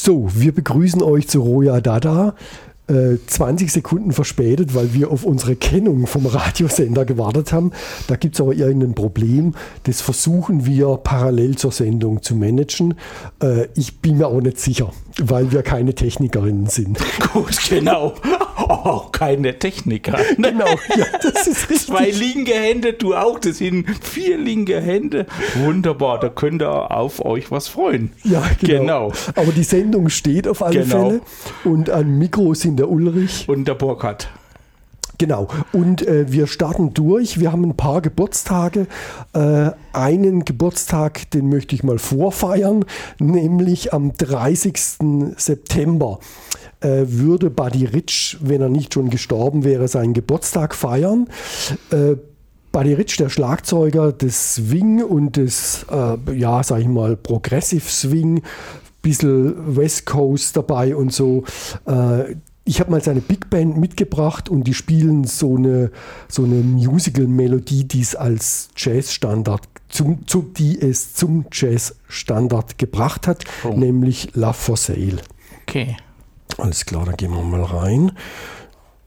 So, wir begrüßen euch zu Roja Dada. 20 Sekunden verspätet, weil wir auf unsere Kennung vom Radiosender gewartet haben. Da gibt es aber irgendein Problem. Das versuchen wir parallel zur Sendung zu managen. Ich bin mir auch nicht sicher, weil wir keine Technikerinnen sind. Gut, genau. Auch keine Techniker. Genau, ja, das ist richtig. 2 linke Hände, du auch. Das sind 4 linke Hände. Wunderbar, da könnt ihr auf euch was freuen. Ja, genau. Aber die Sendung steht auf alle Fälle. Und am Mikro sind der Ulrich. Und der Burkhard. Genau. Und wir starten durch. Wir haben ein paar Geburtstage. Einen Geburtstag, den möchte ich mal vorfeiern, nämlich am 30. September. Würde Buddy Rich, wenn er nicht schon gestorben wäre, seinen Geburtstag feiern. Buddy Rich, der Schlagzeuger des Swing und des, sag ich mal, Progressive Swing, bisschen West Coast dabei und so. Ich habe mal seine Big Band mitgebracht und die spielen so eine Musical-Melodie, die es als Jazzstandard, die es zum Jazzstandard gebracht hat, nämlich Love for Sale. Okay. Alles klar, dann gehen wir mal rein.